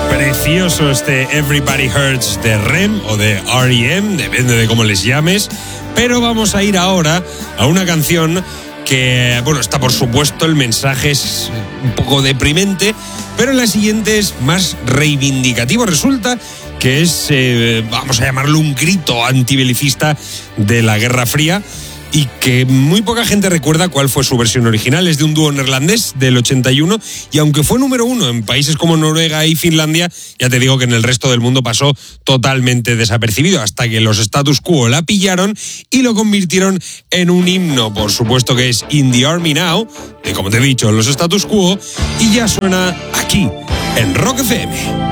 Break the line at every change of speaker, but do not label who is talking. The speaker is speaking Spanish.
Precioso este Everybody Hurts de REM o de R.E.M., depende de cómo les llames. Pero vamos a ir ahora a una canción que, bueno, está por supuesto, el mensaje es un poco deprimente, pero la siguiente es más reivindicativo. Resulta que es, vamos a llamarlo, un grito antibelicista de la Guerra Fría, y que muy poca gente recuerda cuál fue su versión original. Es de un dúo neerlandés del 81, y aunque fue número 1 en países como Noruega y Finlandia, ya te digo que en el resto del mundo pasó totalmente desapercibido, hasta que los Status Quo la pillaron y lo convirtieron en un himno. Por supuesto que es In the Army Now, de, como te he dicho, los Status Quo, y ya suena aquí, en Rock FM.